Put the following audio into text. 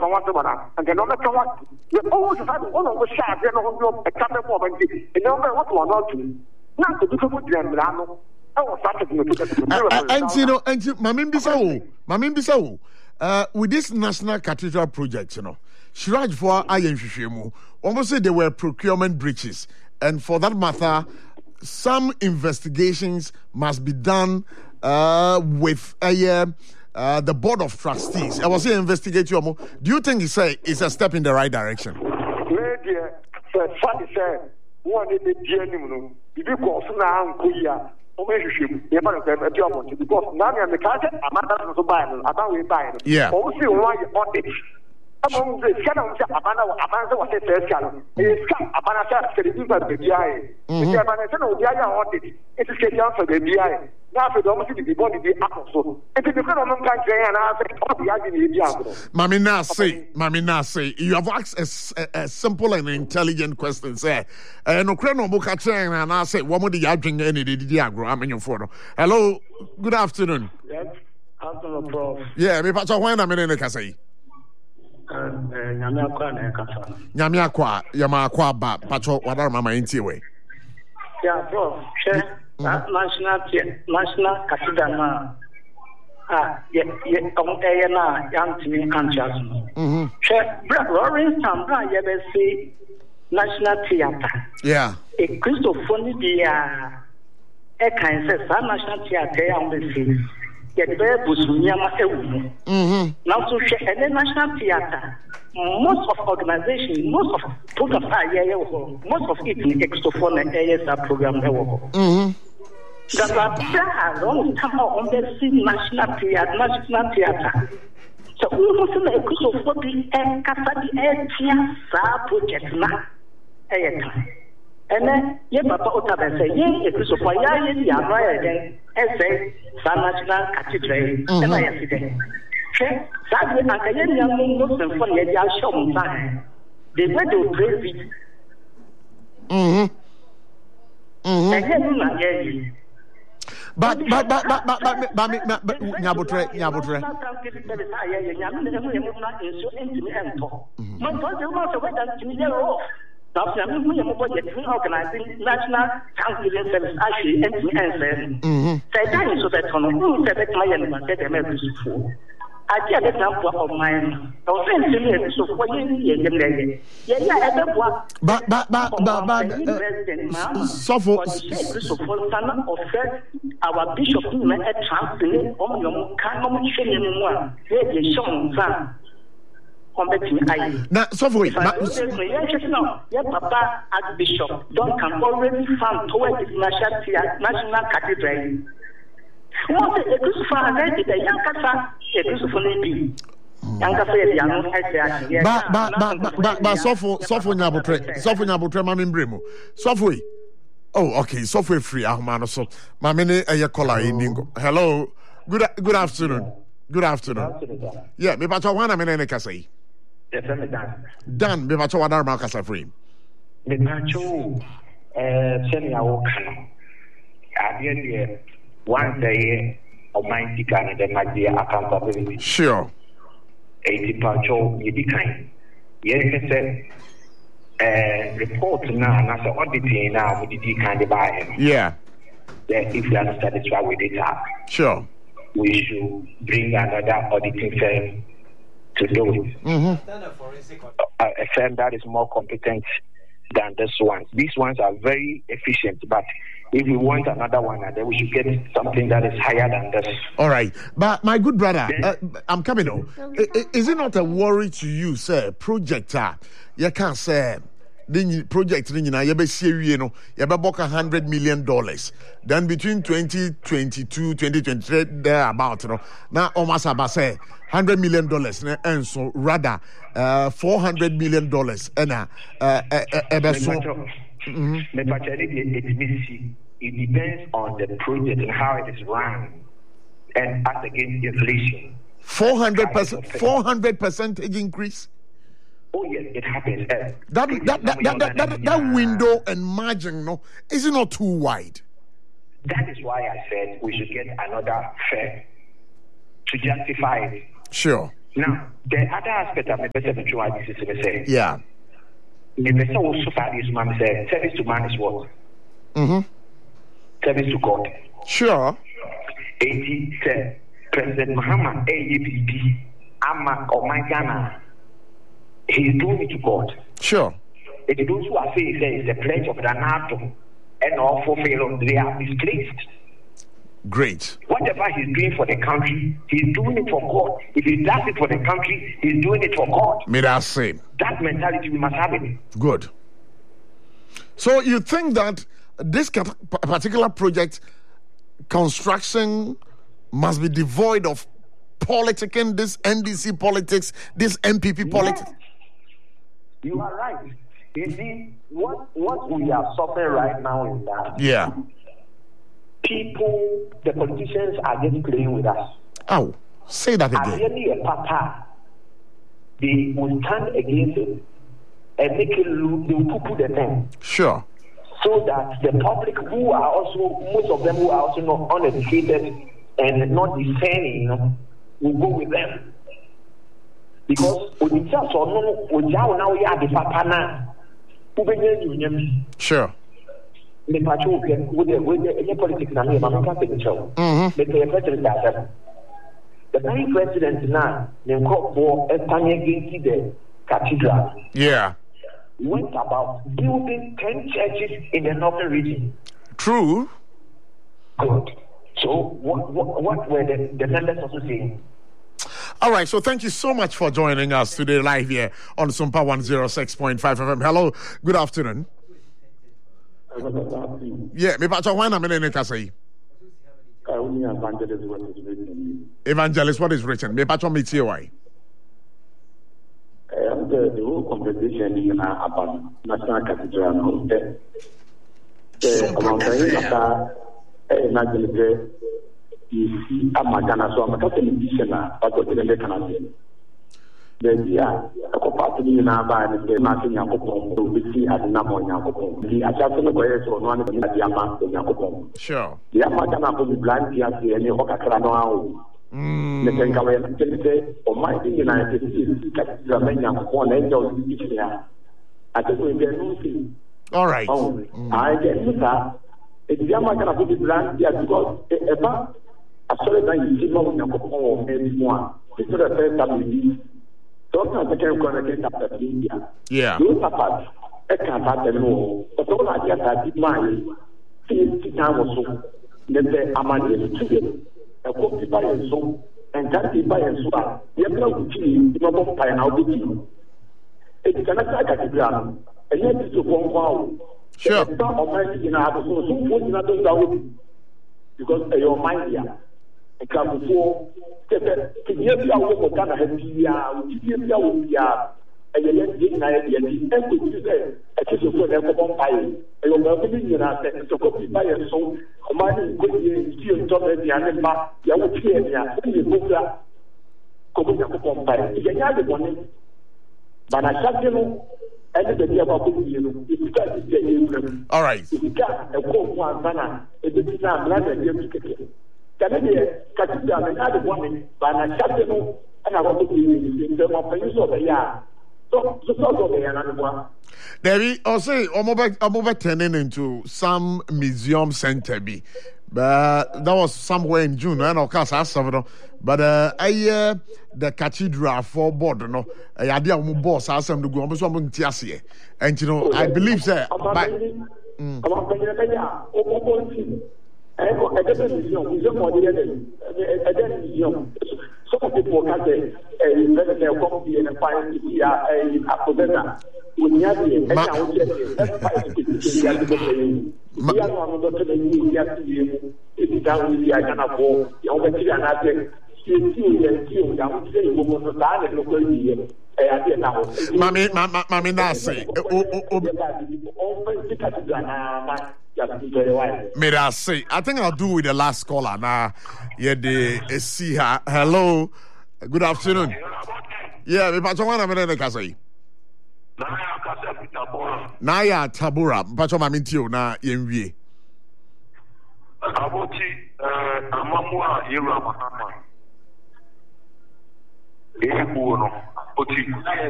from what and then on the what you always have one of the sharp, you know, a couple of moments, and no matter what you are not doing. Not to do good, Milano. And you know, and Mamim Bissau, with this national cathedral project, you know, Shiraj for Ayen Shishemu, almost say there were procurement breaches, and for that matter, some investigations must be done with the board of trustees. I was saying investigate you. Do you think it's a step in the right direction? Yeah. Among the shadows, Abana was a first channel. It's Abana for the people of the BI. The Abana of the audit. It is getting for the BI. Now, for the almost the body be apple. And if you can on country and I say, Mamina say, you have asked a simple and intelligent question, sir. And Ukraine book at and I say, what would the yarding any diagram? I'm in your photo. Hello, good afternoon. Yes, afternoon, Prof. Yeah, me patch when I'm in the Casay. Nyamiakwa Yamakwa ba pacho wadar mama intiwe. Yeah, Prof. National cathedral na yantimi anchas. Lawrence Tambra yebesi National Theatre. Yeah. A Christophony dia e kan say National Theatre ya mbesi. Get very Busunyama Ewu. Now to share the National Theatre, most of organizations, most of programs most of it in Extophone and ASR program. That are long time on the National Theatre. So we must make a Christophone and Casadi project now. And then, Papa Otabe say, a Christopher Yayan, Yamaya, essay, National Cathedral, and I accident. Sadly, I can young Muslim for the Yashom time. They went to praise it. But Nyabutre. Now, organizing National Thanksgiving Service actually and say, so that on my element, get them every school. I get an example of mine. I was saying to me, so for you, our bishop, a champion, now, so Papa Archbishop Duncan already found towards the National Cathedral. What a Christopher the young Casa, a Christopher Sofu Mamimbremo. Sofu. Oh, okay, software free. Ahmano so. Mamine ayakola indingo. Hello. Good afternoon. Good afternoon. Yeah, me pacha wana menene kasai. Dan, me pacha wana ma kasa free. Me pacho seni awokano. Adie one day Almighty Ghana there might be accountability. Sure. 80 pacho yidikan. Yes, say report now and as auditing now with the kind of buy. Yeah. If we are satisfied with it, sure. We should bring another auditing firm to do it. A firm that is more competent than this one. These ones are very efficient, but if we want another one, then we should get something that is higher than this. All right. But my good brother, I'm coming on. Is it not a worry to you, sir? Projector, you can't say. The project you know you about $100 million. Then between 2022 2023 there about now almost about say $100 million and so rather $400 million it depends on the project and how it is run and as against inflation. 400% increase. Oh yes, it happens. That window and margin, no, is it not too wide? That is why I said we should get another firm to justify it. Sure. Now, the other aspect of the person is say, yeah. The person also is man say service to man is what? Service to God. Sure. 80 say President Muhammad AEPP Ama Ghana. He's doing it to God. Sure. It is those who are saying it's the pledge of the NATO and all fulfill, they are misplaced. Great. Whatever he's doing for the country, he's doing it for God. If he does it for the country, he's doing it for God. May I say? That mentality we must have it. Good. So you think that this particular project construction must be devoid of politicking, this NDC politics, this MPP politics? Yes. You are right. You see, what we are suffering right now is that people, the politicians are just playing with us. Oh, say that again. They will stand against it and make it look, they will put the thing. Sure. So that the public who are also, most of them who are also not uneducated and not discerning, will go with them. Because sure. The very president now, the cathedral, went about building 10 churches in the northern region. True. Good. So what were the members also saying? All right, so thank you so much for joining us today live here on Sumpa 106.5 FM. Hello, good afternoon. Yeah, me pacho why na me ne ka say. Evangelist, what is written? Me pacho me tie why. The whole conversation in about National Cathedral. You see, I'm a Ghana, so I'm a television, but what did they can say? A company in our band is nothing Yakopon, we see at the number of Yakopon. The assassin was one of the Yama Yakopon. Sure. The Yamagana will be blind, the any Hokakano. The Tenkawa, or my United States, Yakopon, angels, I think we can. All right. I get that. It's Yamagana will be blind, because actually, you see more than one. It's not the first time we do. Don't have to get after India. Yeah. Those are parts. I can't have them all. But all I get at mine, 50 times or so. Then the Amadi to a copy by and so, and that by and so. You have no key, no more by an outing. It's an attack at the ground. And yet it's a phone call. Sure. Because your mind here. Before to give you a Ghana Hempia, to give you a young and could say, a kiss of one pie, and you're welcoming to copy by and so, commanding good years, Tom and the Anima, Yawukia, Yawukia, Cocoon pie. You can have the one, but I shall you. All right. Debbie, I'll say I'm turning into some museum center be. But that was somewhere in June, and of course I saw it. But the cathedral for board, no, I had the boss asked them to go on some tiasi, and you know I believe that. Some people can say, a copy and a fire a presenter. Mami Nasi. May I say, I think I'll do with the last caller now. Yeah, they see her. Hello, good afternoon. Yeah, we pass on a minute. Kasai. Naya Tabura, pass on my mintio na yenvi. Aboti, Amamua, Yura Mahama. ebuo no oti